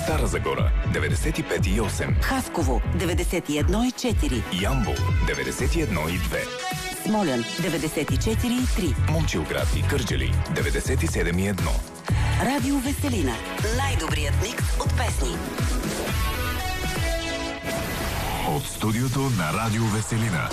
Стара Загора 95,8, Хасково 91,4, Ямбол 91,2, Смолян 94,3, Момчилград и Кърджали 97,1. Радио Веселина. Най-добрият микс от песни. От студиото на Радио Веселина.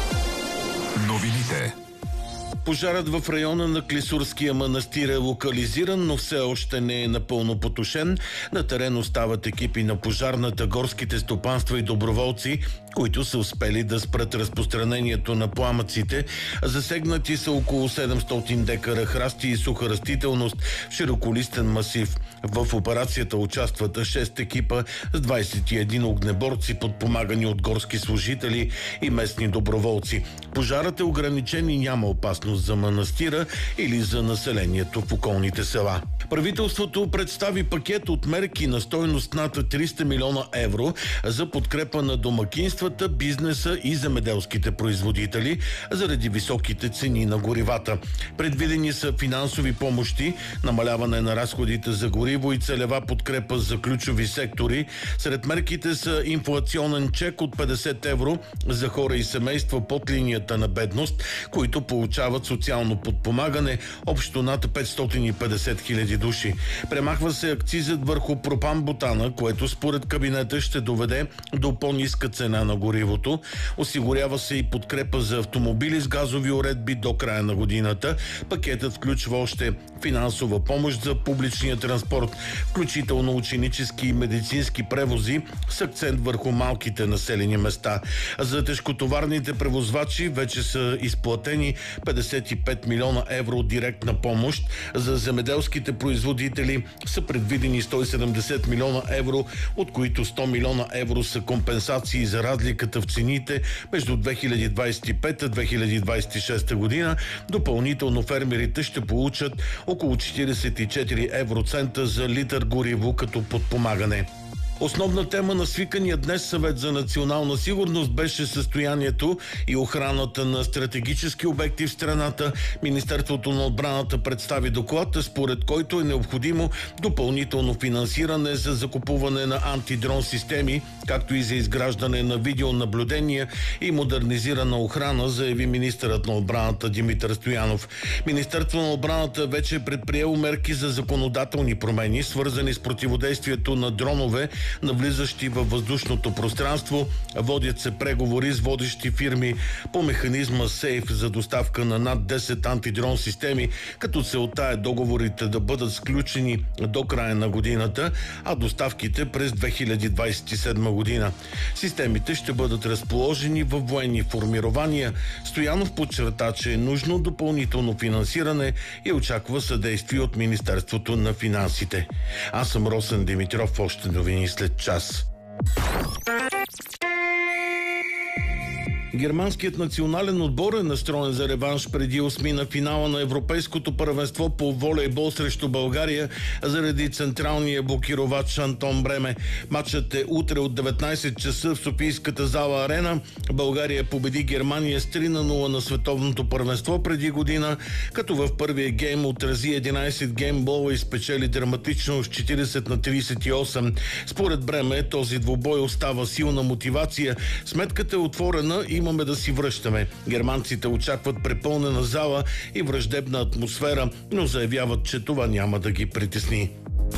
Новините. Пожарът в района на Клисурския манастир е локализиран, но все още не е напълно потушен. На терен остават екипи на пожарната, горските стопанства и доброволци, които са успели да спрат разпространението на пламъците. Засегнати са около 700 декара храсти и суха растителност в широколистен масив. В операцията участват 6 екипа с 21 огнеборци, подпомагани от горски служители и местни доброволци. Пожарът е ограничен и няма опасност за манастира или за населението в околните села. Правителството представи пакет от мерки на стойност над 300 милиона евро за подкрепа на домакинствата, бизнеса и земеделските производители заради високите цени на горивата. Предвидени са финансови помощи, намаляване на разходите за гориво и целева подкрепа за ключови сектори. Сред мерките са инфлационен чек от 50 евро за хора и семейства под линията на бедност, които получават социално подпомагане, общо над 550 хиляди души. Премахва се акцизът върху пропан-бутана, което според кабинета ще доведе до по-ниска цена на горивото. Осигурява се и подкрепа за автомобили с газови уредби до края на годината. Пакетът включва още финансова помощ за публичния транспорт, включително ученически и медицински превози с акцент върху малките населени места. За тежкотоварните превозвачи вече са изплатени 55 милиона евро директна помощ. За земеделските производители са предвидени 170 милиона евро, от които 100 милиона евро са компенсации за разликата в цените между 2025-2026 година. Допълнително фермерите ще получат около 44 евроцента за литър гориво като подпомагане. Основна тема на свикания днес Съвет за национална сигурност беше състоянието и охраната на стратегически обекти в страната. Министерството на отбраната представи доклад, според който е необходимо допълнително финансиране за закупуване на антидрон системи, както и за изграждане на видеонаблюдение и модернизирана охрана, заяви министърът на отбраната Димитър Стоянов. Министерството на отбраната вече е предприело мерки за законодателни промени, свързани с противодействието на дронове, навлизащи във въздушното пространство. Водят се преговори с водещи фирми по механизма СЕЙФ за доставка на над 10 антидрон системи, като целта е договорите да бъдат сключени до края на годината, а доставките през 2027 година. Системите ще бъдат разположени във военни формирования. Стоянов подчерта, че е нужно допълнително финансиране и очаква съдействие от Министерството на финансите. Аз съм Росен Димитров, още новини след час. Германският национален отбор е настроен за реванш преди осмина финала на Европейското първенство по волейбол срещу България заради централния блокировач Антон Бреме. Матчът е утре от 19 часа в Софийската зала Арена. България победи Германия с 3-0 на световното първенство преди година, като в първия гейм отрази 11 геймбола и спечели драматично с 40-38. Според Бреме този двубой остава силна мотивация. Сметката е отворена и имаме да си връщаме. Германците очакват препълнена зала и враждебна атмосфера, но заявяват, че това няма да ги притесни.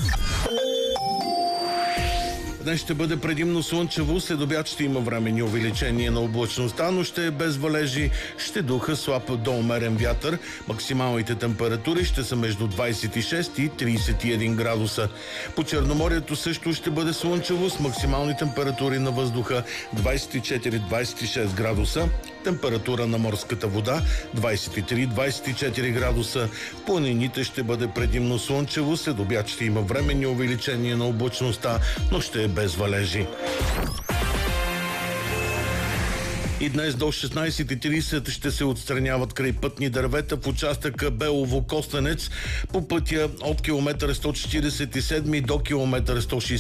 Днес ще бъде предимно слънчево, след обяд ще има временни увеличение на облачността, но ще е без валежи, ще духа слаб до умерен вятър. Максималните температури ще са между 26 и 31 градуса. По Черноморието също ще бъде слънчево с максимални температури на въздуха 24-26 градуса. Температура на морската вода 23-24 градуса. В планините ще бъде предимно слънчево, след обяд ще има временни увеличение на облачността, но ще е без валежи. И днес до 16:30 ще се отстраняват крайпътни дървета в участъка Белово-Костенец по пътя от километър 147 до километър 160.